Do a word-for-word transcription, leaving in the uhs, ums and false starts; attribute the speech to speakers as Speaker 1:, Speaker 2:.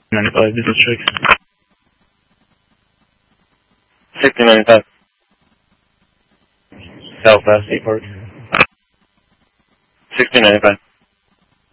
Speaker 1: ninety-five, business check.
Speaker 2: sixty ninety-five.
Speaker 1: South State Park.
Speaker 2: sixty ninety-five.